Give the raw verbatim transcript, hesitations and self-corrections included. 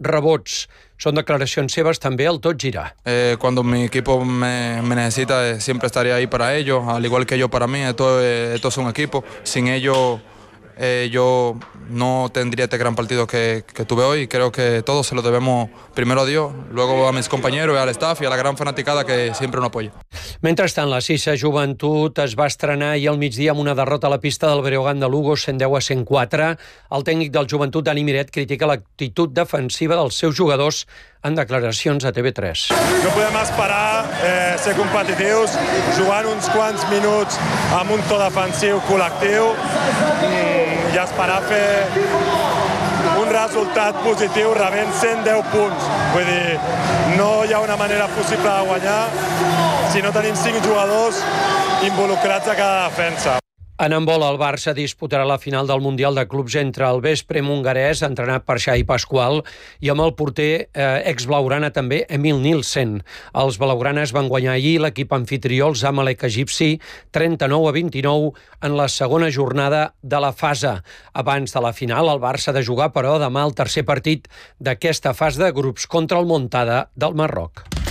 rebots. Son declaracions seves també al tot girar. Eh, cuando mi equipo me, me necesita, eh, siempre estaré ahí para ellos, al igual que yo para mí. Esto, eh, esto es un equipo. Sin ellos, eh, yo no tendría este gran partido que, que tuve hoy. Creo que todos se lo debemos primero a Dios, luego a mis compañeros, al staff y a la gran fanaticada que siempre nos apoya. Mentrestant, la Sisa Joventut es va estrenar ahir al migdia amb una derrota a la pista del Breogán de Lugo, cent deu a cent quatre. El tècnic del Joventut, Dani Miret, critica l'actitud defensiva dels seus jugadors en declaracions a T V tres. No podem esperar eh, ser competitius jugant uns quants minuts amb un to defensiu col·lectiu mm, i esperar fer un resultat positiu rebent cent deu punts. Vull dir, no hi ha una manera possible de guanyar si no tenim cinc jugadors involucrats a cada defensa. En handbol, el Barça disputarà la final del Mundial de Clubs entre el Vespre hongarès, entrenat per Xavi Pasqual, i amb el porter eh, ex-blaugrana també, Emil Nielsen. Els blaugranes van guanyar ahir l'equip anfitrió, el Zamalek egipci, trenta-nou a vint-i-nou en la segona jornada de la fase. Abans de la final, el Barça ha de jugar, però, demà el tercer partit d'aquesta fase de grups contra el Montada del Marroc.